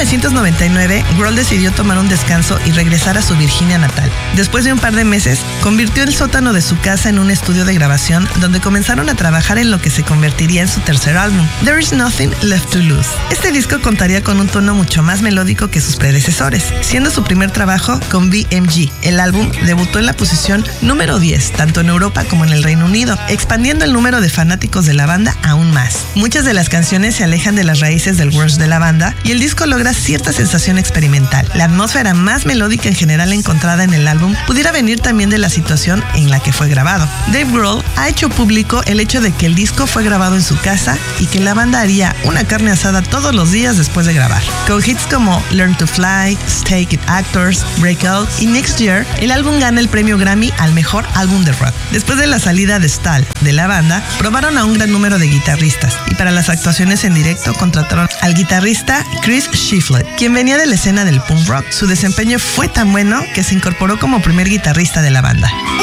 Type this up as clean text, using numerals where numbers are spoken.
1999, Grohl decidió tomar un descanso y regresar a su Virginia natal. Después de un par de meses, convirtió el sótano de su casa en un estudio de grabación donde comenzaron a trabajar en lo que se convertiría en su tercer álbum, There Is Nothing Left to Lose. Este disco contaría con un tono mucho más melódico que sus predecesores, siendo su primer trabajo con BMG. El álbum debutó en la posición número 10, tanto en Europa como en el Reino Unido, expandiendo el número de fanáticos de la banda aún más. Muchas de las canciones se alejan de las raíces del grunge de la banda y el disco logra cierta sensación experimental. La atmósfera más melódica en general encontrada en el álbum pudiera venir también de la situación en la que fue grabado. Dave Grohl ha hecho público el hecho de que el disco fue grabado en su casa y que la banda haría una carne asada todos los días después de grabar. Con hits como Learn to Fly, Stay It Actors, Breakout y Next Year, el álbum gana el premio Grammy al mejor álbum de rock. Después de la salida de Stahl de la banda, probaron a un gran número de guitarristas y para las actuaciones en directo contrataron al guitarrista Chris Shiflett, quien venía de la escena del punk rock. Su desempeño fue tan bueno que se incorporó como primer guitarrista de la banda.